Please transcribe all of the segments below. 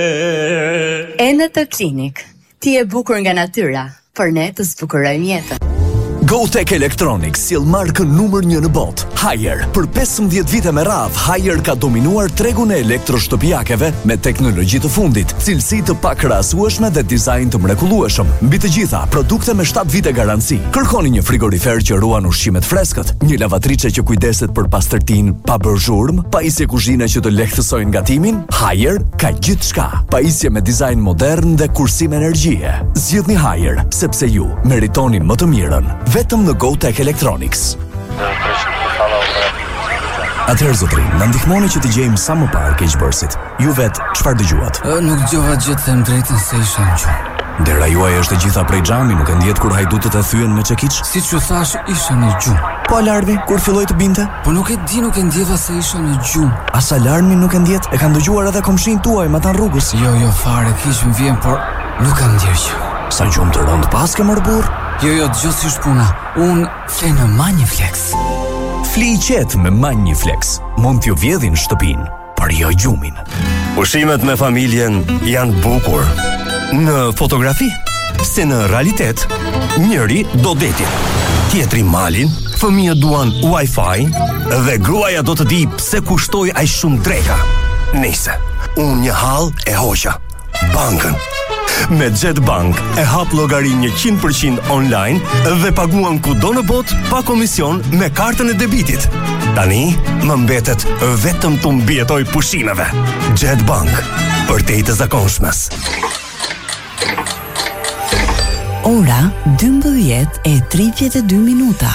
Enetë Klinik. Ti e bukur nga natyra, por ne të zbukurojmë jetën. GoTech Electronics sjell markën numër 1 në botë, Haier. Për 15 vite me radhë, Haier ka dominuar tregun e elektroshtëpiakeve me teknologji të fundit, cilësi të pakrahasueshme dhe dizajn të mrekullueshëm. Mbi të gjitha, produkte me 7 vite garanci. Kërkoni një frigorifer që ruan ushqimet freskët, një lavatriçe që kujdeset për pastërtinë pa bërë zhurmë, pajisje kuzhine që të lehtësojnë gatimin. Haier ka gjithçka. Pajisje me dizajn modern dhe kursim energjie. Zgjidhni Haier, sepse ju meritoni më të mirën. Vetëm në GoTech Electronics. Atëherë zotrin, na ndihmoni që të gjejmë sa më parë keqbërësit. Ju vetë, çfarë dëgjuat? Nuk dëgjova gjë të them drejtën se isha në gjumë. Dera juaj është e gjitha prej xhami, nuk e ndjet kur hajdutët e thyen me çekiç? Siç u thash, isha në gjumë. Po alarmi, kur filloi të binte? Po nuk e di, nuk e ndjeva se isha në gjumë. As alarmi nuk e ndjet? E kanë dëgjuar edhe komshin tuaj, matan rrugës. Jo, fare, kish më vjen, por nuk kam ndjer gjë. Sa gjumë të rënd pas ke mërë burr? Jo, dëgjoj si është puna. Unë fle në Magniflex. Fli i qetë me Magniflex. Mund t'ju vjedhin shtëpinë, por jo gjumin. Ushimet me familjen janë bukur. Në fotografi, se në realitet, njëri do detin, tjetri malin, fëmijët duan Wi-Fi dhe gruaja do të di pse kushtoi aq shumë dreka. Nëse, unë një hall e hoqa, bankën. Me Jetbank e hap llogarinë 100% online dhe paguan kudo në botë pa komision me kartën e debitit. Tani më mbetet vetëm të mbijetoj pushimeve. Jetbank, për te i të zakonshmes. Ora 12:32 minuta.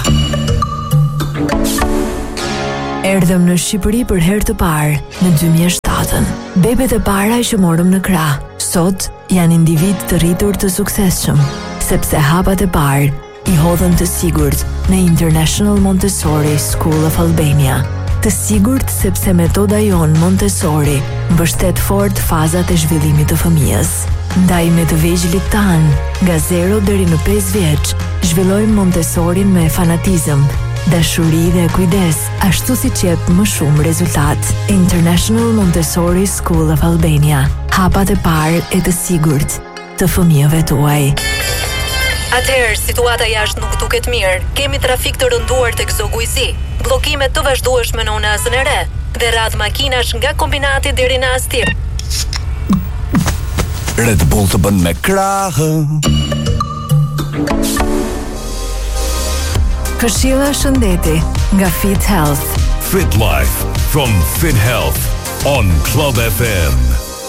Erdhëm në Shqipëri për herë të parë në 2007. Bebet e para që morëm në krah, sot janë individ të rritur të suksesshëm, sepse hapat e parë i hodhën të sigurt në International Montessori School of Albania. Të sigurt sepse metoda jon Montessori mbështet fort fazat e zhvillimit të fëmijës. Ndaj me të vegjëlit tan, nga 0 deri në 5 vjeç, zhvillojmë Montessorin me fanatizëm, dashuri dhe kujdes, ashtu si jep më shumë rezultat. International Montessori School of Albania. Hapat e parë e të sigurt të fëmijëve tuaj. Atëherë, situata jashtë nuk duket mirë. Kemi trafik të rënduar tek Zoguizi, bllokime të vazhdueshme në Unazën e Re dhe radh makinash nga kombinati deri në Astir. Red Bull të bën me krahë. Këshilla shëndeti nga Fit Health. Fit Life from Fit Health on Club FM.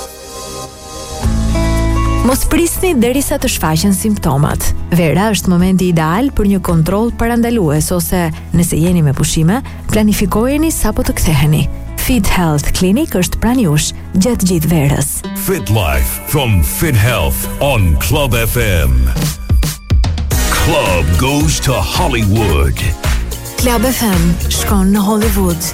Mos prisni derisa të shfaqen simptomat. Vera është momenti ideal për një kontroll parandalues ose, nëse jeni me pushime, planifikojeni sapo të ktheheni. Fit Health Clinic është pranë jush gjatë gjithë verës. Fit Life from Fit Health on Club FM. Club goes to Hollywood. Club FM shkon në Hollywood.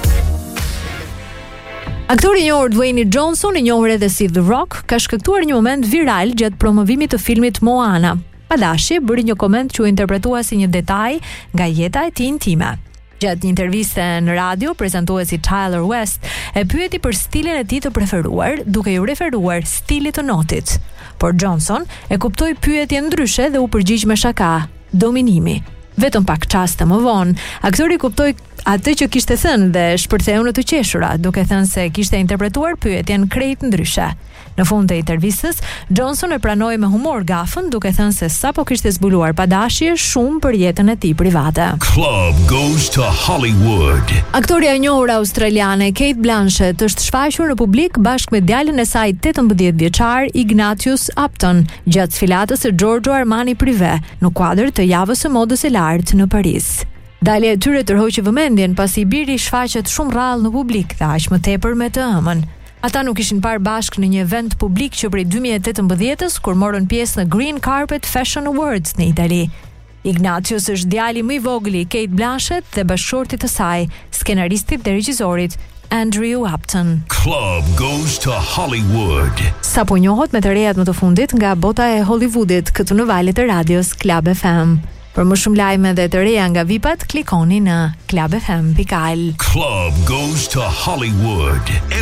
Aktori i njohur Dwayne Johnson, i njohur edhe si The Rock, ka shkaktuar një moment viral gjatë promovimit të filmit Moana. Padashi bëri një koment që u interpretua si një detaj nga jeta e tij intime. Gjatë një interviste në radio, prezantuesi Tyler West e pyeti për stilin e tij të preferuar, duke ju referuar stilit të notit. Por Johnson e kuptoi pyetjen ndryshe dhe u përgjigj me shaka: dominimi. Vetëm pak çaste më vonë, aktori kuptoi atë që kishte thënë dhe shpërtheu në të qeshura, duke thënë se kishte interpretuar pyetjen krejt ndryshe. Në fund të intervistës, Johnson e pranoi me humor gafën, duke thënë se sapo kishte zbuluar padashje shumë për jetën e tij private. Club goes to Hollywood. Aktoria e njohur australiane Kate Blanchett është shfaqur në publik bashkë me djalin e saj 18 vjeçar Ignatius Upton gjatë sfilatës së Giorgio Armani Privé në kuadër të javës së modës së lartë në Paris. Dalja e tyre tërhoqi vëmendjen pasi biri shfaqet shumë rrallë në publik dhe aq më tepër me të ëmën. Ata nuk ishin parë bashkë në një event publik që prej 2018-s, kur morën pjesë në Green Carpet Fashion Awards në Itali. Ignatius është djali më i vogël i Kate Blanchett dhe bashkëshortit të saj, skenaristit dhe regjisorit Andrew Upton. Club goes to Hollywood. Sapo njohët me të rejat më të fundit nga bota e Hollywoodit, këtu në valët e radios Club FM. Për më shumë lajme dhe të reja nga VIP-at, klikoni në clubfm.al. Club goes to Hollywood.